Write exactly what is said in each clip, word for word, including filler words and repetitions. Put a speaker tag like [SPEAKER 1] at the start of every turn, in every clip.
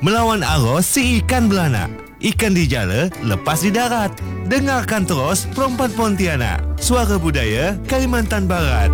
[SPEAKER 1] Melawan arus si ikan beranak. Ikan dijala, lepas di darat. Dengarkan terus Perempat Pontianak. Suara Budaya Kalimantan Barat.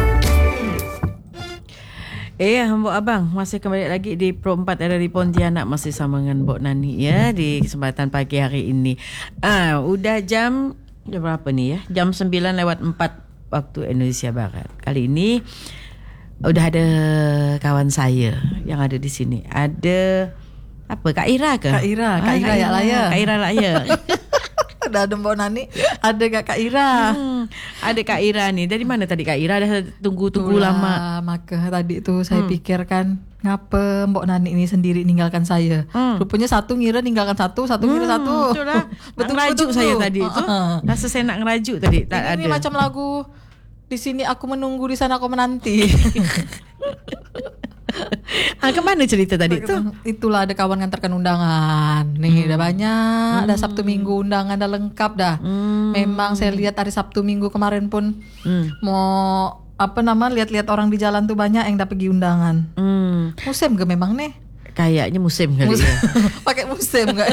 [SPEAKER 2] Eh, Mbok Abang, masih kembali lagi di Perempat ada di Pontianak, masih sama dengan Mbok Nani ya di kesempatan pagi hari ini. Ah, udah jam jam berapa nih ya? Jam sembilan lewat empat waktu Indonesia Barat. Kali ini udah ada kawan saya yang ada di sini. Ada apa? Kak Ira ke?
[SPEAKER 3] Kak Ira, Kak
[SPEAKER 2] ah,
[SPEAKER 3] Ira ya lah ya.
[SPEAKER 2] Kak Ira lah ya.
[SPEAKER 3] Udah ada Mbak Nani, ada gak Kak Ira?
[SPEAKER 2] Hmm, ada Kak Ira nih. Dari mana tadi Kak Ira? Dah tunggu-tunggu lama.
[SPEAKER 3] Maka tadi tu saya
[SPEAKER 2] Hmm.
[SPEAKER 3] pikirkan, ngapa Mbak Nani ini sendiri ninggalkan saya?
[SPEAKER 2] Hmm.
[SPEAKER 3] Rupanya satu ngira ninggalkan satu, satu ngira satu.
[SPEAKER 2] Betul lah. Nak ngerajuk saya tadi tu. Rasa saya nak ngerajuk tadi. Tak
[SPEAKER 3] ini,
[SPEAKER 2] ada.
[SPEAKER 3] ini macam lagu di sini aku menunggu, di sana aku menanti.
[SPEAKER 2] Ah, kemana cerita tadi tu?
[SPEAKER 3] Itulah ada kawan ngantarkan undangan. Nih
[SPEAKER 2] Hmm.
[SPEAKER 3] dah banyak, hmm. dah Sabtu Minggu undangan dah lengkap dah.
[SPEAKER 2] Hmm.
[SPEAKER 3] Memang saya lihat hari Sabtu Minggu kemarin pun
[SPEAKER 2] Hmm.
[SPEAKER 3] mau apa nama lihat-lihat orang di jalan tuh banyak yang dah pergi undangan.
[SPEAKER 2] Hmm.
[SPEAKER 3] Musim ke memang nih?
[SPEAKER 2] Kayaknya musim kali
[SPEAKER 3] Musim.
[SPEAKER 2] ya.
[SPEAKER 3] Pakai musim enggak?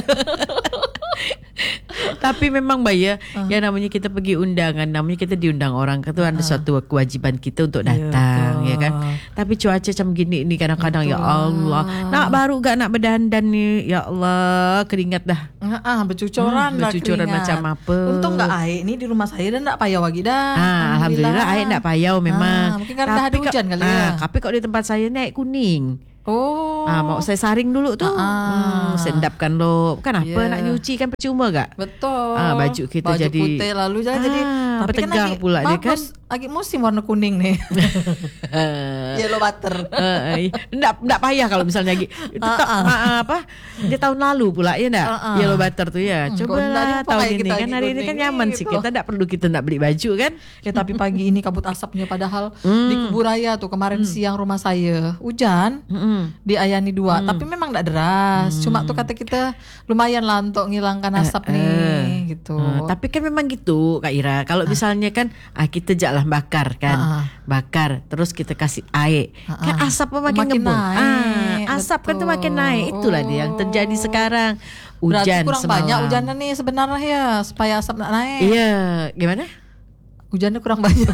[SPEAKER 2] Tapi memang Mbak ya, uh. yang namanya kita pergi undangan, namanya kita diundang orang, itu ada uh. suatu kewajiban kita untuk datang, ya, ya kan. Tapi cuaca macam gini ni kadang-kadang betul. Ya Allah, nak baru gak nak berdandan ni, ya Allah, keringat dah.
[SPEAKER 3] Ah, bercucuran
[SPEAKER 2] hmm,
[SPEAKER 3] dah
[SPEAKER 2] bercucuran
[SPEAKER 3] keringat.
[SPEAKER 2] Macam apa?
[SPEAKER 3] Untung gak air ni di rumah saya dan tak payau lagi dah.
[SPEAKER 2] Ah, Alhamdulillah air tak payau memang.
[SPEAKER 3] Ah, mungkin karena dah ada hujan kali ya.
[SPEAKER 2] Ah, tapi kalau di tempat saya naik kuning.
[SPEAKER 3] Oh,
[SPEAKER 2] ah, mau saya saring dulu tu,
[SPEAKER 3] ah.
[SPEAKER 2] hmm, saya endapkan lo. Kan apa yeah. nak nyuci kan percuma gak?
[SPEAKER 3] Betul.
[SPEAKER 2] Ah, baju kita
[SPEAKER 3] baju
[SPEAKER 2] jadi
[SPEAKER 3] putih lalu jadi, ah, jadi tapi
[SPEAKER 2] bertegang
[SPEAKER 3] kan
[SPEAKER 2] pula dia kan.
[SPEAKER 3] Lagi musim warna kuning nih. Yellow butter.
[SPEAKER 2] Enggak enggak payah kalau misalnya lagi itu uh, uh. Ta- apa? Dia tahun lalu pula ya enggak? Uh, uh. Yellow butter tu ya. Hmm, cobalah tahun ini kan hari ini kan nyaman sih kita enggak perlu kita enggak beli baju kan.
[SPEAKER 3] Ya tapi pagi ini kabut asapnya padahal hmm. di Kuburaya tuh kemarin hmm. siang rumah saya hujan. Hmm. Di Ayani dua, hmm. tapi memang enggak deras. Hmm. Cuma tuh kata kita lumayan lah untuk ngilangkan asap uh, uh. nih gitu.
[SPEAKER 2] Uh, tapi kan memang gitu Kak Ira. Kalau uh. misalnya kan ah kita jaklah bakar kan. Uh. Bakar terus kita kasih air. Uh. Kan asap makin, makin ngebul. Ah, asap betul. Kan tuh makin naik. Itulah oh. dia yang terjadi sekarang. Hujan
[SPEAKER 3] berarti kurang
[SPEAKER 2] semalam.
[SPEAKER 3] Banyak hujannya nih sebenarnya ya supaya asap nak naik.
[SPEAKER 2] Iya, gimana?
[SPEAKER 3] Hujannya kurang banyak.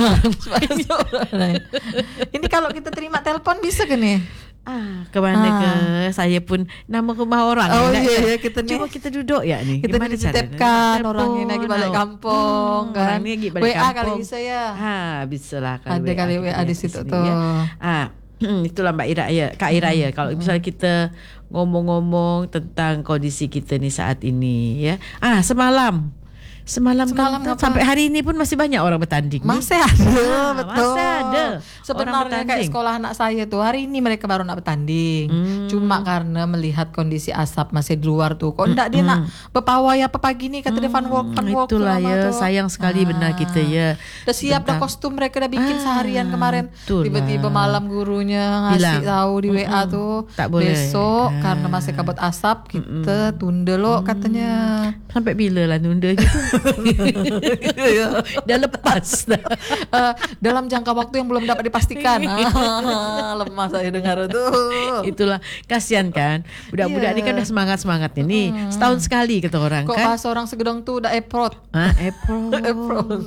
[SPEAKER 3] Ini kalau kita terima telepon bisa ke nih?
[SPEAKER 2] Ah, kemana ah. ke? Saya pun nama rumah orang.
[SPEAKER 3] Oh
[SPEAKER 2] ya,
[SPEAKER 3] iya,
[SPEAKER 2] ya.
[SPEAKER 3] iya kita nih.
[SPEAKER 2] Coba kita duduk ya nih.
[SPEAKER 3] Kita dititipkan orang ini lagi balik kampung, hmm, kan. Lagi balik W A kampung. Kali bisa ya.
[SPEAKER 2] Ha, bisa lah kalau
[SPEAKER 3] ada W A kali W A di situ tuh.
[SPEAKER 2] Ya. Ah, itulah Mbak Ira ya, Kak Ira ya. Kalau misalnya kita ngomong-ngomong tentang kondisi kita nih saat ini ya. Ah, semalam Semalam, Semalam kan, sampai hari ini pun masih banyak orang bertanding.
[SPEAKER 3] Masih ada, ah, betul.
[SPEAKER 2] Masih ada.
[SPEAKER 3] Sebenarnya kayak sekolah anak saya tuh hari ini mereka baru nak bertanding. Hmm. Cuma karena melihat kondisi asap masih di luar tuh. Kok enggak hmm. dia nak berpawai apa pagi ni kata hmm. dia fun walk, fun walk.
[SPEAKER 2] Itulah ya,
[SPEAKER 3] tuh.
[SPEAKER 2] Sayang sekali ah. benar kita ya.
[SPEAKER 3] Dah siap dah kostum mereka dah bikin ah. seharian kemarin. Itulah. Tiba-tiba malam gurunya ngasih Bilang. tahu di W A hmm. tuh. Tak boleh. Besok ah. karena masih kabut asap kita hmm. tunda lo hmm. katanya.
[SPEAKER 2] Sampai bila lah nunda gitu? Dah lepas dah.
[SPEAKER 3] Uh, dalam jangka waktu yang belum dapat dipastikan. Ah, lemah saya dengar itu.
[SPEAKER 2] Itulah kasihan kan. Budak-budak yeah. ni kan dah semangat-semangat ini. Hmm. Setahun sekali kata orang
[SPEAKER 3] Kok
[SPEAKER 2] kan.
[SPEAKER 3] Kok bahasa orang Segedong tu dah effort.
[SPEAKER 2] Ah, effort.
[SPEAKER 3] effort.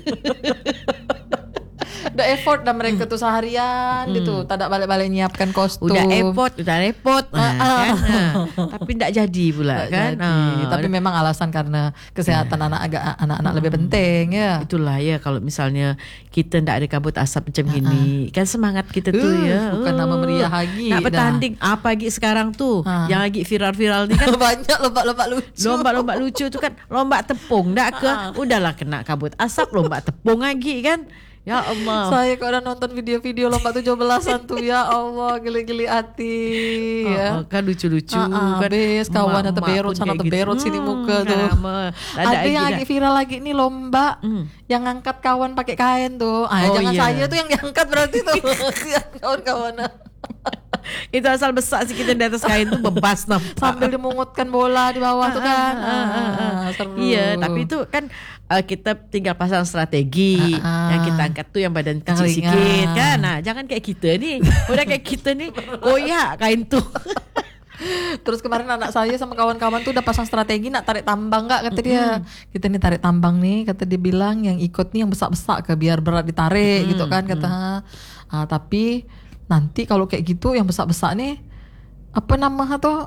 [SPEAKER 3] Udah effort dah mereka tuh seharian hmm. gitu. Tak ada balik-balik nyiapkan kostum.
[SPEAKER 2] Udah effort, udah repot. Nah, kan? Nah, tapi tak jadi pula tak kan.
[SPEAKER 3] Jadi. Ah. Tapi memang alasan karena kesehatan nah. anak agak anak-anak hmm. lebih penting ya.
[SPEAKER 2] Itulah ya kalau misalnya kita ndak ada kabut asap macam gini, kan semangat kita tuh uh, ya.
[SPEAKER 3] Bukan uh, nama meriah lagi.
[SPEAKER 2] Nak bertanding dah. Apa lagi sekarang tuh? Uh. Yang lagi viral-viral ni kan
[SPEAKER 3] banyak lomba-lomba lucu.
[SPEAKER 2] Lomba-lomba lucu tu kan lomba tepung ndak ke? Uh. Udahlah kena kabut asap lomba tepung lagi kan. Ya Allah.
[SPEAKER 3] Saya kok udah nonton video-video lomba tujuh belasan tuh ya Allah geli-geli hati
[SPEAKER 2] oh,
[SPEAKER 3] ya.
[SPEAKER 2] Oh, kan lucu-lucu
[SPEAKER 3] uh-uh,
[SPEAKER 2] kan.
[SPEAKER 3] Bes kawan atau berot sana atau berot sini muka tuh. Ada yang lagi viral lagi nih lomba hmm. yang ngangkat kawan pakai kain tuh. Ah oh, jangan iya. saya tuh yang diangkat berarti tuh. Kawan-kawan.
[SPEAKER 2] Itu asal besar sih kita di atas kain tuh bebas nampak.
[SPEAKER 3] Sambil dimungutkan bola di bawah tuh kan.
[SPEAKER 2] Ah, ah, ah, ah. Seru. Iya, tapi itu kan uh, kita tinggal pasang strategi. Ah, ah. Yang kita angkat tuh yang badan kecil yang sikit kan. Nah, jangan kayak kita nih. Udah kayak kita nih koyak kain tuh.
[SPEAKER 3] Terus kemarin anak saya sama kawan-kawan tuh udah pasang strategi nak tarik tambang nggak kata dia. Kita nih tarik tambang nih, kata dia bilang yang ikut nih yang besar-besar ke biar berat ditarik gitu kan kata. Ah, tapi nanti kalau kayak gitu yang besar-besar nih apa nama tuh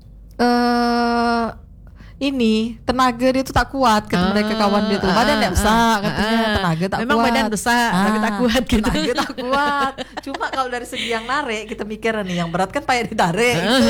[SPEAKER 3] eh ini tenaga dia tuh tak kuat kata
[SPEAKER 2] Ah,
[SPEAKER 3] mereka kawan dia tuh. Badan dia besar katanya,
[SPEAKER 2] ah,
[SPEAKER 3] tenaga tak
[SPEAKER 2] memang
[SPEAKER 3] kuat.
[SPEAKER 2] badan besar, tapi tak kuat gitu.
[SPEAKER 3] Tenaga tak kuat. Cuma kalau dari segi yang narik kita mikir nih yang berat kan payah ditarik gitu.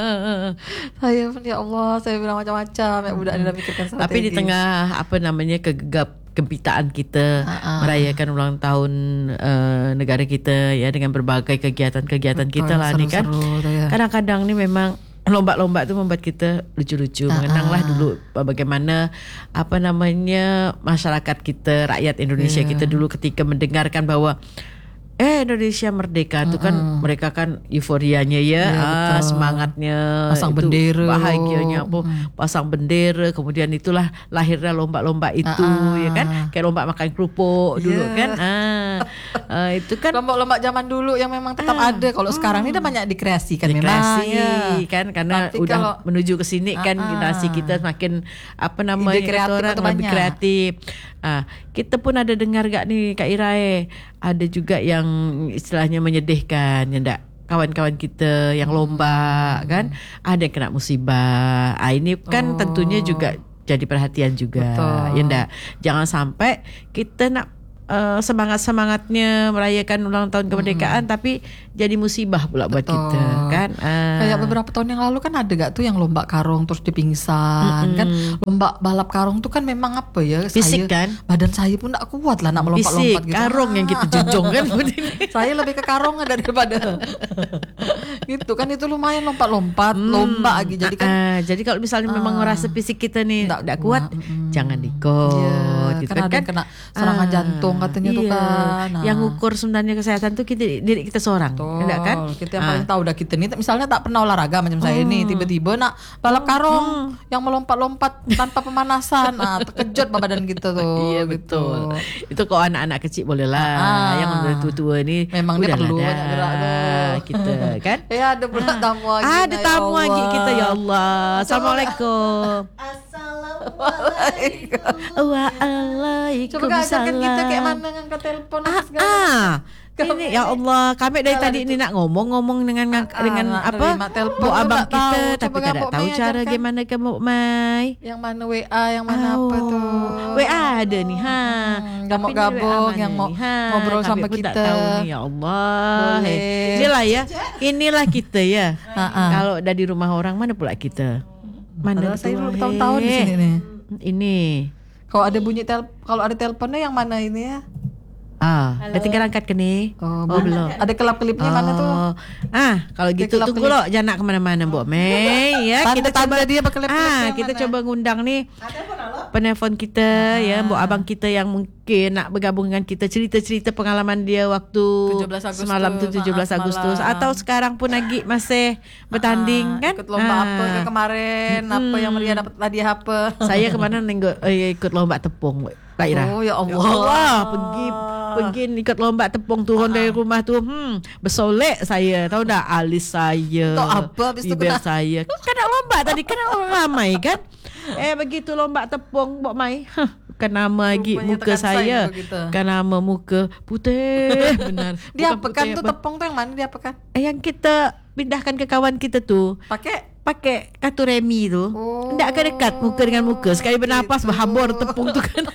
[SPEAKER 3] Saya pun ya Allah, saya bilang macam-macam ya budak dia dah mikirkan strategi.
[SPEAKER 2] Tapi di tengah apa namanya kegegap gempitaan kita
[SPEAKER 3] Ha-ha.
[SPEAKER 2] merayakan ulang tahun uh, negara kita ya dengan berbagai kegiatan-kegiatan
[SPEAKER 3] Betul,
[SPEAKER 2] kita lah ni kan.
[SPEAKER 3] seru-seru tu ya.
[SPEAKER 2] Kadang-kadang ni memang lomba-lomba tu membuat kita lucu-lucu.
[SPEAKER 3] Ha-ha.
[SPEAKER 2] Mengenanglah dulu bagaimana apa namanya masyarakat kita, rakyat Indonesia
[SPEAKER 3] Ya.
[SPEAKER 2] kita dulu ketika mendengarkan bahwa Eh Indonesia merdeka tu kan mereka kan euforianya ya,
[SPEAKER 3] Ya,
[SPEAKER 2] ah,
[SPEAKER 3] betul.
[SPEAKER 2] semangatnya,
[SPEAKER 3] Pasang
[SPEAKER 2] itu
[SPEAKER 3] bendera.
[SPEAKER 2] bahagianya apa, pasang bendera, kemudian itulah lahirnya lomba-lomba itu
[SPEAKER 3] Ah, ah.
[SPEAKER 2] ya kan, kayak lomba makan kerupuk dulu
[SPEAKER 3] Ya.
[SPEAKER 2] kan, ah, ah, itu kan
[SPEAKER 3] Lomba-lomba zaman dulu yang memang tetap
[SPEAKER 2] Ah.
[SPEAKER 3] ada. Kalau sekarang ini dah banyak dikreasikan
[SPEAKER 2] rekreasi
[SPEAKER 3] memang ya.
[SPEAKER 2] kan, karena
[SPEAKER 3] Tapi
[SPEAKER 2] udah
[SPEAKER 3] kalau-
[SPEAKER 2] menuju ke sini kan
[SPEAKER 3] Ah, ah.
[SPEAKER 2] generasi kita semakin apa namanya
[SPEAKER 3] Ide kreatif
[SPEAKER 2] kata orang
[SPEAKER 3] itu
[SPEAKER 2] lebih
[SPEAKER 3] banyak.
[SPEAKER 2] kreatif. Ah, kita pun ada dengar gak nih Kak Irae, ada juga yang istilahnya menyedihkan ya ndak, kawan-kawan kita yang lomba kan ada yang kena musibah. Ah, ini kan
[SPEAKER 3] Oh.
[SPEAKER 2] tentunya juga jadi perhatian juga.
[SPEAKER 3] Betul.
[SPEAKER 2] Ya ndak, jangan sampai kita nak uh, semangat-semangatnya merayakan ulang tahun kemerdekaan tapi jadi musibah pula buat
[SPEAKER 3] Betul.
[SPEAKER 2] kita kan. Ah.
[SPEAKER 3] Kayak beberapa tahun yang lalu kan ada gak tuh yang lomba karung terus dia pingsan kan. Lomba balap karung tuh kan memang apa ya,
[SPEAKER 2] Fisik
[SPEAKER 3] saya,
[SPEAKER 2] kan?
[SPEAKER 3] badan saya pun tak kuat lah nak melompat-lompat
[SPEAKER 2] Fisik,
[SPEAKER 3] gitu.
[SPEAKER 2] karung yang kita junjung kan.
[SPEAKER 3] Saya lebih ke karung daripada gitu kan, itu lumayan lompat-lompat lomba lagi jadi kan.
[SPEAKER 2] Ah, jadi kalau misalnya memang merasa fisik kita nih
[SPEAKER 3] Nggak
[SPEAKER 2] tidak kuat,
[SPEAKER 3] kuat, mm.
[SPEAKER 2] jangan ikut.
[SPEAKER 3] Iya,
[SPEAKER 2] gitu
[SPEAKER 3] kan ada yang kena serangan jantung katanya tuh
[SPEAKER 2] iya.
[SPEAKER 3] kan. Nah.
[SPEAKER 2] Yang ukur sebenarnya kesehatan tuh kita, diri kita seorang,
[SPEAKER 3] Betul.
[SPEAKER 2] enggak kan?
[SPEAKER 3] Kita yang
[SPEAKER 2] Ah.
[SPEAKER 3] paling tahu dah kita nih misalnya tak pernah olahraga macam saya nih, tiba-tiba nak balap karung yang melompat-lompat tanpa pemanasan. Nah, terkejut badan kita tuh.
[SPEAKER 2] Iya
[SPEAKER 3] gitu.
[SPEAKER 2] betul. Itu kalau anak-anak kecil boleh lah.
[SPEAKER 3] Ah.
[SPEAKER 2] Yang udah tua-tua ni
[SPEAKER 3] Memang dia
[SPEAKER 2] udahlah
[SPEAKER 3] perlu
[SPEAKER 2] dah.
[SPEAKER 3] banyak gerak tuh.
[SPEAKER 2] Kita kan.
[SPEAKER 3] Ya ada pula tamu lagi.
[SPEAKER 2] Ah, ada
[SPEAKER 3] nah, ya
[SPEAKER 2] tamu
[SPEAKER 3] Allah.
[SPEAKER 2] lagi kita ya Allah. Assalamualaikum. Waalaikumsalam.
[SPEAKER 3] Coba kak ajarkan kita kayak mana ngangkat telepon apa
[SPEAKER 2] Ah,
[SPEAKER 3] segala.
[SPEAKER 2] ah. Ini ya Allah, kami dari
[SPEAKER 3] Jalan
[SPEAKER 2] tadi
[SPEAKER 3] itu.
[SPEAKER 2] ini nak ngomong-ngomong dengan
[SPEAKER 3] Ah,
[SPEAKER 2] dengan
[SPEAKER 3] nak
[SPEAKER 2] apa?
[SPEAKER 3] terima telepon
[SPEAKER 2] Bu
[SPEAKER 3] tu
[SPEAKER 2] abang
[SPEAKER 3] tak
[SPEAKER 2] kita,
[SPEAKER 3] tahu.
[SPEAKER 2] tapi
[SPEAKER 3] Coba
[SPEAKER 2] tak
[SPEAKER 3] Mbok
[SPEAKER 2] tahu
[SPEAKER 3] Mai
[SPEAKER 2] cara
[SPEAKER 3] ajarkan.
[SPEAKER 2] gimana ke Mbok Mai.
[SPEAKER 3] Yang mana W A, yang mana apa tuh?
[SPEAKER 2] W A ada nih ha.
[SPEAKER 3] Hmm, yang mau
[SPEAKER 2] Tapi ni W A
[SPEAKER 3] gabung,
[SPEAKER 2] mana
[SPEAKER 3] yang mau
[SPEAKER 2] ni? Ha,
[SPEAKER 3] ngobrol
[SPEAKER 2] kami
[SPEAKER 3] sama
[SPEAKER 2] pun tak
[SPEAKER 3] kita.
[SPEAKER 2] tahu ni, ya Allah.
[SPEAKER 3] Boleh.
[SPEAKER 2] Eh, Inilah ya. Inilah kita ya.
[SPEAKER 3] Ha, ha.
[SPEAKER 2] Kalau dah di rumah orang mana pula kita? Mana
[SPEAKER 3] Padahal saya
[SPEAKER 2] betul,
[SPEAKER 3] dulu bertahun-tahun di
[SPEAKER 2] eh.
[SPEAKER 3] sini nih.
[SPEAKER 2] Ini.
[SPEAKER 3] Kalau ada bunyi tel, kalau ada teleponnya yang mana ini ya?
[SPEAKER 2] Ah, dah tinggal angkat ke ni?
[SPEAKER 3] Oh,
[SPEAKER 2] Oh, belum.
[SPEAKER 3] Ada kelap-kelipnya mana tuh?
[SPEAKER 2] Oh. Ah, kalau gitu
[SPEAKER 3] kelap-kelip.
[SPEAKER 2] tunggu loh, jangan nak kemana-mana Mbok Mei ya.
[SPEAKER 3] Tanda-
[SPEAKER 2] Kita coba
[SPEAKER 3] tanda dia berkelip-kelip
[SPEAKER 2] Ah,
[SPEAKER 3] yang
[SPEAKER 2] kita
[SPEAKER 3] mana?
[SPEAKER 2] coba ngundang nih penelpon kita ya, Mbok abang kita yang mungkin nak bergabung dengan kita, cerita-cerita pengalaman dia waktu
[SPEAKER 3] tujuh belas Agustus,
[SPEAKER 2] semalam tu tujuh belas
[SPEAKER 3] ah,
[SPEAKER 2] Agustus
[SPEAKER 3] semalam.
[SPEAKER 2] atau sekarang pun lagi masih bertanding
[SPEAKER 3] Ah,
[SPEAKER 2] kan?
[SPEAKER 3] Ikut lomba
[SPEAKER 2] Ah.
[SPEAKER 3] apa ke kemarin? Apa yang Maria dapat hadiah apa?
[SPEAKER 2] Saya kemana nengok eh, ikut lomba tepung, Kak Ira.
[SPEAKER 3] Oh, ya Allah.
[SPEAKER 2] Allah, pergi pergi ikut lomba tepung turun dari rumah tu. Hmm, bersolek saya. Tahu dah alis saya.
[SPEAKER 3] Untuk apa habis tu
[SPEAKER 2] bibir
[SPEAKER 3] kena?
[SPEAKER 2] saya. Kan nak lomba tadi kan orang ramai kan. Eh begitu lomba tepung Mbok Mai. Huh, bukan nama lagi
[SPEAKER 3] Rupanya
[SPEAKER 2] muka
[SPEAKER 3] tekan sign
[SPEAKER 2] saya.
[SPEAKER 3] tu kita.
[SPEAKER 2] Kan nama muka putih benar.
[SPEAKER 3] Dia
[SPEAKER 2] Bukan
[SPEAKER 3] apa kan
[SPEAKER 2] putih
[SPEAKER 3] tuh
[SPEAKER 2] apa.
[SPEAKER 3] tepung tuh yang mana dia apa kan?
[SPEAKER 2] Eh, yang kita pindahkan ke kawan kita tu.
[SPEAKER 3] Pakai
[SPEAKER 2] Pakai kartu remi tu.
[SPEAKER 3] Oh,
[SPEAKER 2] Tidak akan dekat muka dengan muka. Sekali bernafas
[SPEAKER 3] gitu.
[SPEAKER 2] berhabur tepung tu kan.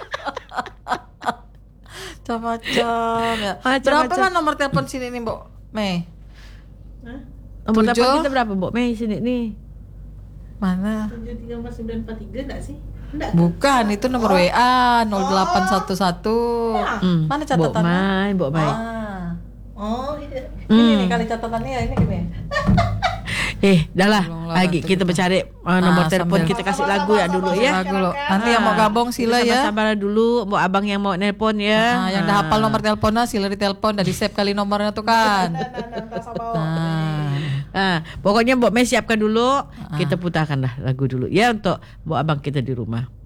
[SPEAKER 3] macam-macam ya.
[SPEAKER 2] Macam-macam.
[SPEAKER 3] Berapa lah nomor telepon sini nih, Mbok Mei?
[SPEAKER 2] Nombor
[SPEAKER 3] Tujuh.
[SPEAKER 2] telepon kita berapa, Mbok Mei sini ni?
[SPEAKER 3] Mana?
[SPEAKER 2] tujuh tiga empat sembilan empat tiga tak sih?
[SPEAKER 3] Bukan, itu nomor W A nol delapan satu satu.
[SPEAKER 2] Hmm.
[SPEAKER 3] Mana
[SPEAKER 2] Mbok
[SPEAKER 3] catatannya?
[SPEAKER 2] Mai, Mbok Mai.
[SPEAKER 3] Ah. Oh, iya.
[SPEAKER 2] Hmm.
[SPEAKER 3] Ini nih kali catatannya ya, ini gini.
[SPEAKER 2] Eh, dah lah.
[SPEAKER 3] Tolonglah
[SPEAKER 2] Lagi
[SPEAKER 3] bantu
[SPEAKER 2] kita
[SPEAKER 3] kita.
[SPEAKER 2] bercari uh, nomor
[SPEAKER 3] Ah,
[SPEAKER 2] telepon,
[SPEAKER 3] sambil-
[SPEAKER 2] kita kasih lagu ya dulu ya.
[SPEAKER 3] Lagu lo. Nanti yang mau gabung sila ya.
[SPEAKER 2] Sabar dulu, Mbok abang yang mau nelpon ya.
[SPEAKER 3] Nah, yang dah hafal nomor teleponnya sila ditelepon, dah di save kali nomornya tuh kan. Nah.
[SPEAKER 2] Ah, pokoknya Mbok Mei siapkan dulu, kita putarkan lah lagu dulu ya untuk Mbok abang kita di rumah.